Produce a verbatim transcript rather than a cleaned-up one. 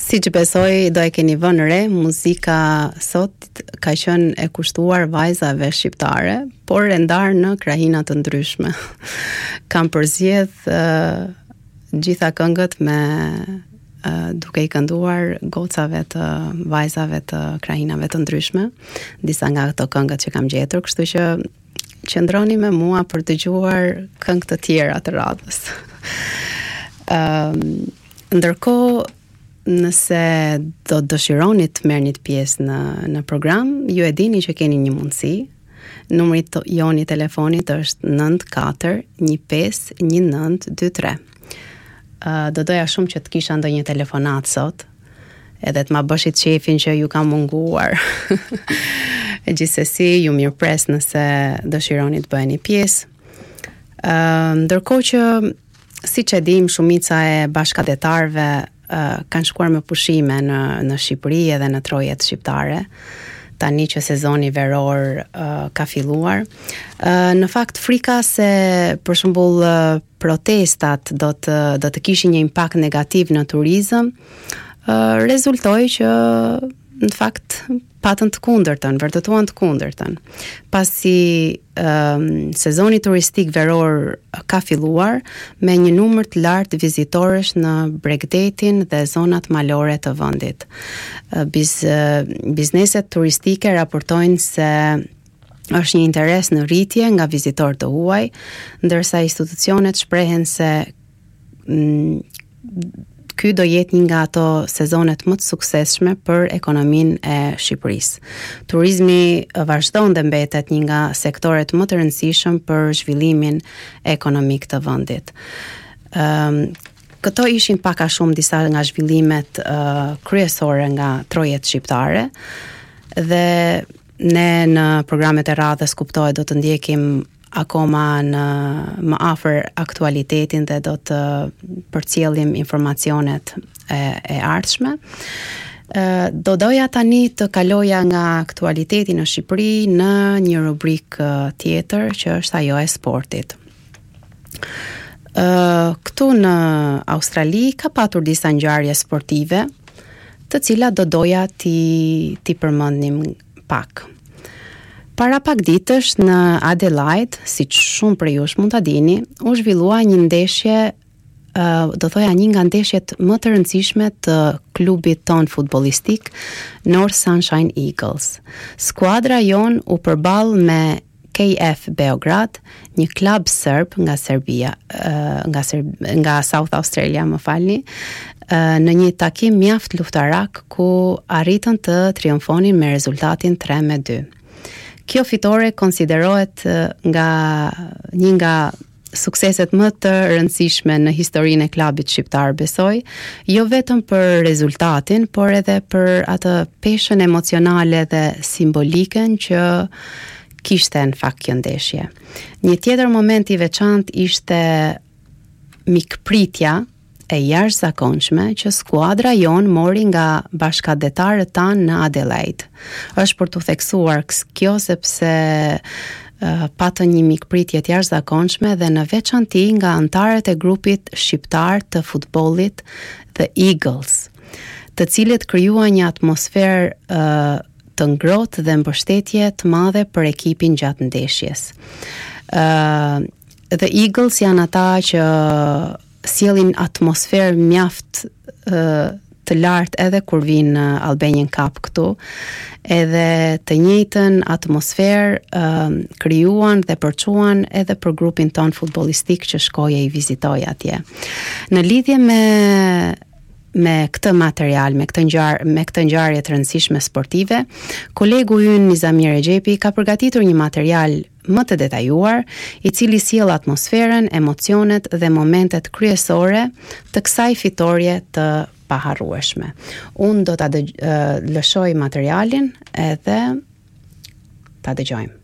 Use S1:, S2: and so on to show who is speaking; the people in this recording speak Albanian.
S1: Si që besoj, do e keni vënë re, muzika sot ka qenë e kushtuar vajzave shqiptare, por e ndarë në krahina të ndryshme. Kam përzgjedh uh, gjitha këngët me uh, duke i kënduar gocave të vajzave të krahinave të ndryshme, disa nga këto këngët që kam gjetur, kështu që qëndroni me mua për të dëgjuar këngë të tjera të radhës. uh, ndërkohë Nëse do dëshironi të merrni pjesë në në program, ju e dini që keni një mundësi. Numri to, joni telefonit është nënt katër një pesë një nënt dy tre. Uh, do doja shumë që të kisha ndonjë telefonat sot, edhe të ma bëshit qefin që ju kam munguar. Gjithsesi, ju mirëpres nëse dëshironi të bëheni pjesë. Uh, ndërkohë që, siç e dim, shumica e bashkëdetarëve Uh, kanë shkuar me pushime në, në Shqipëri edhe në trojet shqiptare, tani që sezoni veror uh, ka filluar. Uh, në fakt, frika se, për shembull, uh, protestat do të, do të kishin një impakt negativ në turizëm, uh, rezultoi që, në fakt, patën të kundërtën, vërtetuan të kundërtën. Pasi um, sezoni turistik veror ka filluar me një numër të lartë vizitorësh në Bregdetin dhe zonat malore të vendit. Uh, biz, uh, bizneset turistike raportojnë se është një interes në rritje nga vizitorë të huaj, ndërsa institucionet shprehen se mm, ky do jetë një nga ato sezonet më të suksesshme për ekonominë e Shqipërisë. Turizmi vazhdon dhe mbetet një nga sektoret më të rëndësishëm për zhvillimin ekonomik të vendit. Um, këto ishin pak a shumë disa nga zhvillimet uh, kryesore nga trojet shqiptare, dhe ne në programet e radhës kuptohet do të ndjekim akoma në më afër aktualitetin dhe do të përcjellim informacionet e, e ardhshme. E, do doja tani të kaloja nga aktualiteti në Shqipëri në një rubrik tjetër që është ajo e sportit. E, këtu në Australi ka patur disa ngjarje sportive, të cilat do doja ti, ti përmendim pak. Para pak ditësh në Adelaide, si që shumë për jush mund të dini, u zhvillua një ndeshje, uh, do thoja një nga ndeshjet më të rëndësishme të klubit ton futbollistik, North Sunshine Eagles. Skuadra jon u përball me K F Beograd, një klub serb nga Serbia, uh, nga, Serb, nga South Australia, më falni, uh, në një takim mjaft luftarak ku arritën të triumfonin me rezultatin tre me dy. Kjo fitore konsiderohet nga një nga sukseset më të rëndësishme në historinë e klubit shqiptar, besoj, jo vetëm për rezultatin, por edhe për atë peshën emocionale dhe simbolike që kishte në fakt kjo ndeshje. Një tjetër moment i veçantë ishte mikpritja e jashtëzakonshme që skuadra jon mori nga bashkëdetarët tanë në Adelaide. Është për të theksuar kjo sepse uh, patën një mikpritje të jashtëzakonshme dhe në veçanti nga anëtarët e grupit shqiptar të futbollit The Eagles, të cilët krijuan një atmosferë uh, të ngrohtë dhe mbështetje të madhe për ekipin gjatë ndeshjes. Uh, The Eagles janë ata që sjellin atmosferë mjaft uh, të lartë edhe kur vinë në Albanian Cup këtu, edhe të njëjtën atmosferë uh, krijuan dhe përçuan edhe për grupin ton futbollistik që shkoje i vizitoj atje. Në lidhje me me këtë material, me këtë ngjarje, me këtë ngjarje të rëndësishme sportive, kolegu ynë Nizamir Exhepi ka përgatitur një material më të detajuar, i cili sjell atmosferën, emocionet dhe momentet kryesore të kësaj fitorie të paharrueshme. Unë do ta lëshoj materialin edhe ta dëgjojmë.